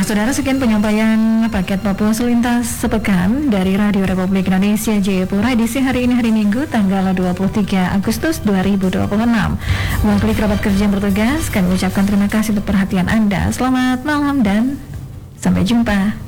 Saudara, sekian penyampaian paket Papua Selintas sepekan dari Radio Republik Indonesia Jayapura edisi hari ini, hari Minggu tanggal 23 Agustus 2026. Mewakili kerabat kerja yang bertugas, kami ucapkan terima kasih untuk perhatian Anda. Selamat malam dan sampai jumpa.